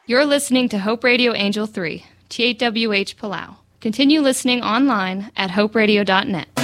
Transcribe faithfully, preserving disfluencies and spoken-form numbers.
You're listening to Hope Radio Angel three, T eight W H Palau. Continue listening online at hope radio dot net.